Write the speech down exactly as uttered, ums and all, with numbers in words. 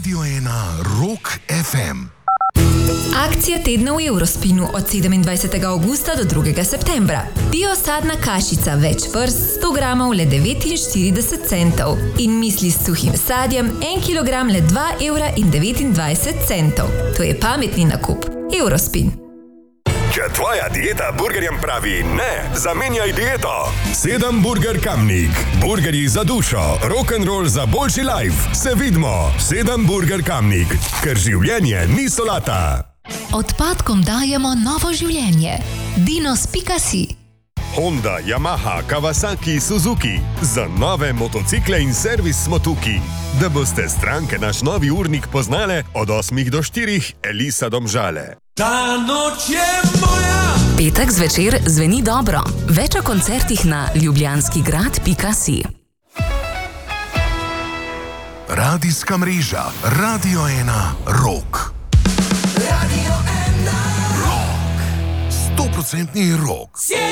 Radio ena Rock ef em. Akcija tedna v Eurospinu od sedemindvajsetega avgusta do drugega septembra. Biosadna kašica več vrst sto gramov le devetinštirideset centov in misli s suhim sadjem en kilogram le dva evra in devetindvajset centov. To je pametni nakup. Eurospin. Če tvoja dieta burgerjem pravi ne, zamenjaj dieto. Sedem Burger Kamnik. Burgerji za dušo, rock'n'roll za boljši life. Se vidimo. Sedem Burger Kamnik. Ker življenje ni solata. Odpadkom dajemo novo življenje. dinos pika si. Honda, Yamaha, Kawasaki, Suzuki. Za nove motocikle in servis smo tukaj. Da boste stranke naš novi urnik poznale od osmih do štirih, Elisa Domžale. Ta noč je moja! Petek zvečer zveni dobro. Več o koncertih na ljubljanskigrad pika si. Radijska mreža Radio ena Rock. Radio ena Rock. sto procentni rock.